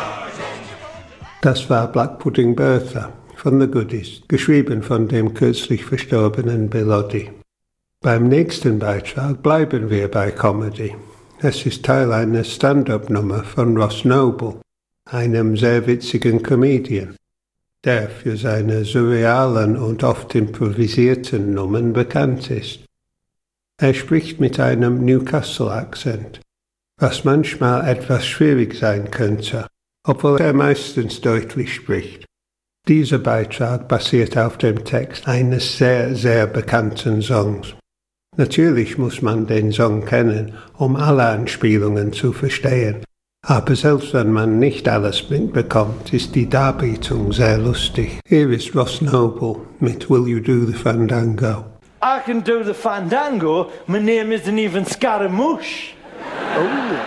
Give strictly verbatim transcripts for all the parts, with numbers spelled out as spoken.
Das war Black Pudding Bertha von The Goodies, geschrieben von dem kürzlich verstorbenen Bill Oddie. Beim nächsten Beitrag bleiben wir bei Comedy. Es ist Teil einer Stand-up-Nummer von Ross Noble, einem sehr witzigen Comedian, der für seine surrealen und oft improvisierten Nummern bekannt ist. Er spricht mit einem Newcastle-Akzent, was manchmal etwas schwierig sein könnte, obwohl er meistens deutlich spricht. Dieser Beitrag basiert auf dem Text eines sehr, sehr bekannten Songs. Natürlich muss man den Song kennen, um alle Anspielungen zu verstehen, aber selbst wenn man nicht alles mitbekommt, ist die Darbietung sehr lustig. Hier ist Ross Noble mit Will You Do the Fandango? I can do the fandango, my name isn't even Scaramouche. Oh.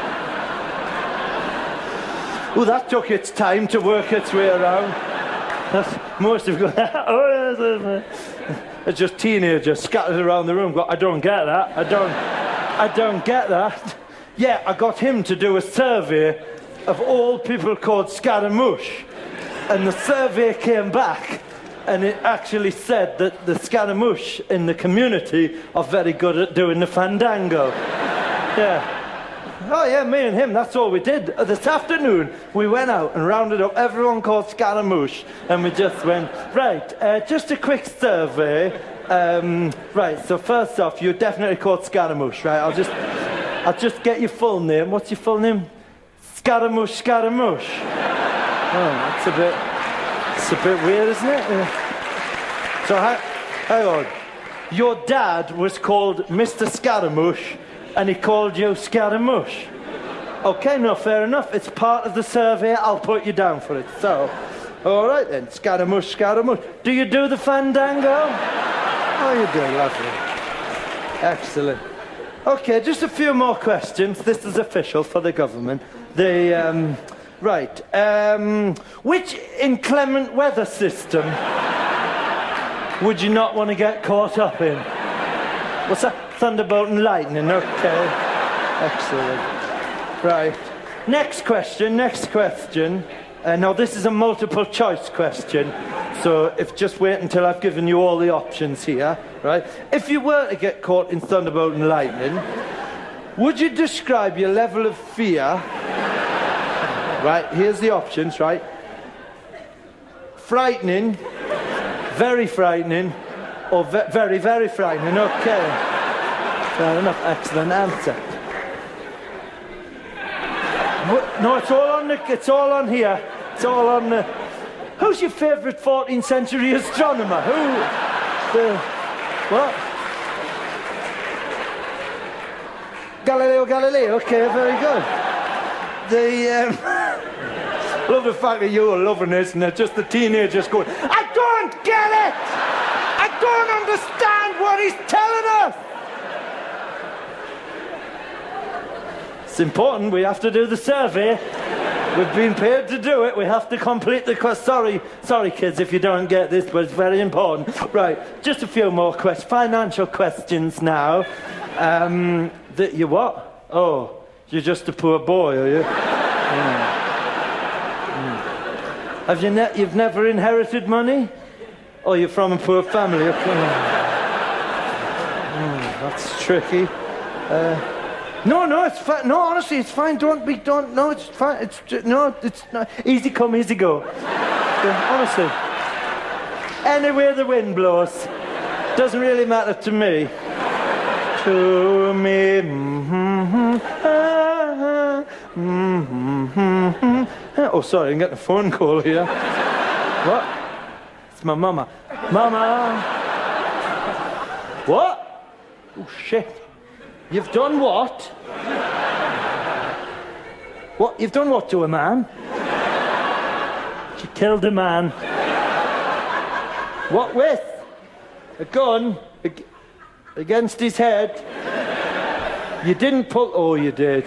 Oh, that took its time to work its way around. That's, most have gone, oh, it's just teenagers scattered around the room. I don't get that. I don't, I don't get that. Yeah, I got him to do a survey of all people called Scaramouche. And the survey came back, and it actually said that the Scaramouche in the community are very good at doing the fandango. Yeah. Oh yeah, me and him, that's all we did. Uh, this afternoon, we went out and rounded up everyone called Scaramouche, and we just went, right, uh, just a quick survey. Um, right, so first off, you're definitely called Scaramouche, right? I'll just, I'll just get your full name. What's your full name? Scaramouche, Scaramouche. Oh, that's a bit, it's a bit weird, isn't it? Uh, so, ha- hang on. Your dad was called Mister Scaramouche, and he called you Scaramouche. Okay, no, fair enough. It's part of the survey. I'll put you down for it. So, all right then, Scaramouche, Scaramouche. Do you do the fandango? Oh, you do, lovely. Excellent. Okay, just a few more questions. This is official for the government. The, um, right, um, which inclement weather system would you not want to get caught up in? What's that? Thunderbolt and lightning, okay. Excellent. Right. Next question, next question. Uh, now, this is a multiple choice question, so if just wait until I've given you all the options here, right? If you were to get caught in thunderbolt and lightning, would you describe your level of fear? Right, here's the options, right? Frightening, very frightening, or ve- very, very frightening, okay. Fair enough, excellent answer. No, it's all on the, it's all on here. It's all on the... Who's your favourite fourteenth century astronomer? Who? The... What? Galileo Galilei, okay, very good. The, um... love the fact that you are loving this and they're just the teenagers going, I don't get it! I don't understand what he's telling us! It's important, we have to do the survey. We've been paid to do it, we have to complete the quest. Sorry, sorry kids if you don't get this, but it's very important. Right, just a few more questions, financial questions now. Um, the, you what? Oh, you're just a poor boy, are you? Mm. Mm. Have you ne- you've never inherited money? Oh, you're from a poor family, okay. Mm, that's tricky. Uh, No, no, it's fine. No, honestly, it's fine. Don't be, don't, no, it's fine. It's, just, no, it's not. Easy come, easy go. Yeah, honestly. Anywhere the wind blows. Doesn't really matter to me. To me. Mm-hmm, ah, mm-hmm, oh, sorry, I'm getting a phone call here. What? It's my mama. Mama. What? Oh, shit. You've done what? What? You've done what to a man? She killed a man. What with? A gun? Ag- against his head? You didn't pull... Oh, you did.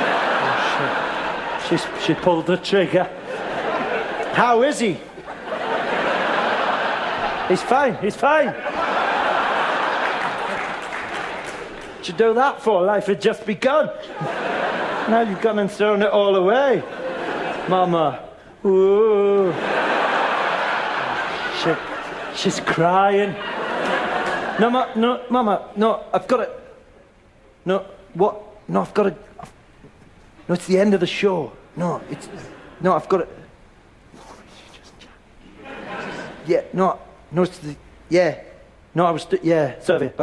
Oh, shit. She, she pulled the trigger. How is he? He's fine, he's fine. What'd you do that for? Life had just begun. Now you've gone and thrown it all away. Mama. Ooh. She, she's crying. No, ma, no, Mama, no, I've got to... No, what? No, I've got to... No, it's the end of the show. No, it's... No, I've got to... Yeah, no, no, it's the... Yeah. No, I was... Yeah, sorry.